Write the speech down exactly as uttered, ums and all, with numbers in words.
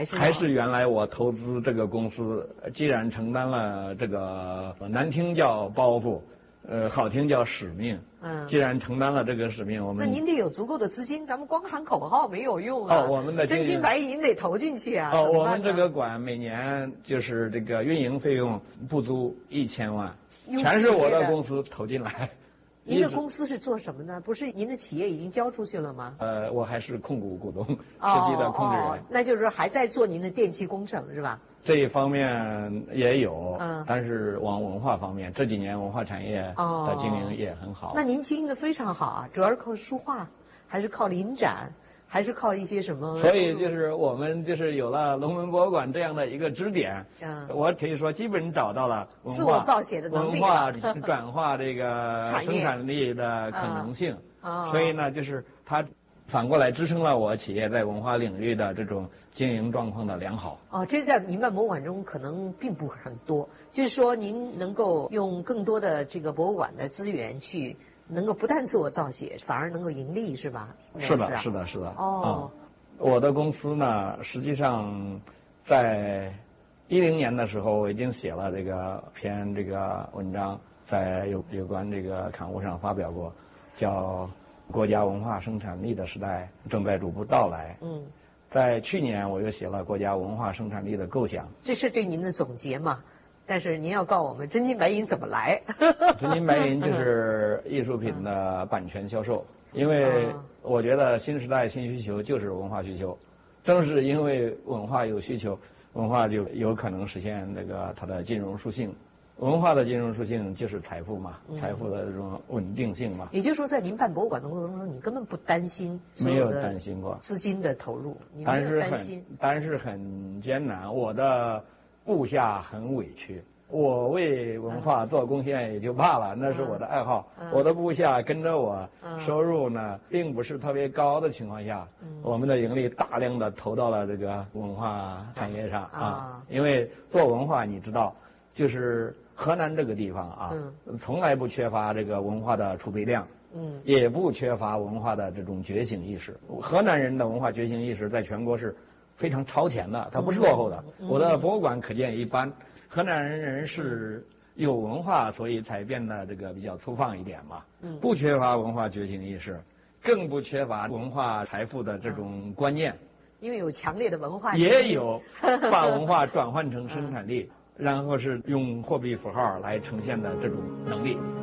还是原来我投资这个公司，既然承担了这个难听叫包袱，呃，好听叫使命。嗯，既然承担了这个使命，我们那您得有足够的资金，咱们光喊口号没有用啊。 哦，我们的真金白银得投进去啊。 哦，我们这个馆每年就是这个运营费用不足一千万，全是我的公司投进来。 您的公司是做什么呢？不是您的企业已经交出去了吗？ 呃，我还是控股股东，实哦际的控制人。 哦，那就是说还在做您的电气工程是吧？ 这一方面也有，嗯，但是往文化方面，这几年文化产业的经营也很好。 哦，那您经营的非常好啊，主要是靠书画，还是靠临展？还是靠一些什么？ 所以就是我们就是有了龙门博物馆这样的一个支点，嗯，我可以说基本找到了文化自我造血的能力， 文化转化这个生产力的可能性。啊，所以呢，就是它反过来支撑了我企业在文化领域的这种经营状况的良好。 哦，这在民办博物馆中可能并不很多，就是说您能够用更多的这个博物馆的资源去。能够不但自我造血，反而能够盈利，是吧？ 是的，是的，是的。哦，嗯，我的公司呢，实际上在一零年的时候，我已经写了这个篇这个文章，在有有关这个刊物上发表过，叫《国家文化生产力的时代正在逐步到来》。嗯，在去年我又写了《国家文化生产力的构想》。 这是对您的总结嘛？但是您要告诉我们真金白银怎么来？ 真金白银就是艺术品的版权销售，因为我觉得新时代新需求就是文化需求，正是因为文化有需求，文化就有可能实现这个它的金融属性。文化的金融属性就是财富嘛，财富的这种稳定性嘛。 也就是说，在您办博物馆的过程中，你根本不担心没有担心过资金的投入，你没有担心，但是很艰难。我的部下很委屈，我为文化做贡献也就罢了，那是我的爱好。嗯嗯、我的部下跟着我，收入呢并不是特别高的情况下，嗯、我们的盈利大量的投到了这个文化产业上、嗯、啊。因为做文化，你知道，就是河南这个地方啊，嗯、从来不缺乏这个文化的储备量。嗯，也不缺乏文化的这种觉醒意识。河南人的文化觉醒意识在全国是非常超前的，它不是落后的。嗯、我的博物馆可见一斑。河南人是有文化，所以才变得这个比较粗放一点嘛。嗯，不缺乏文化觉醒意识，更不缺乏文化财富的这种观念。 因为有强烈的文化， 也有把文化转换成生产力，然后是用货币符号来呈现的这种能力。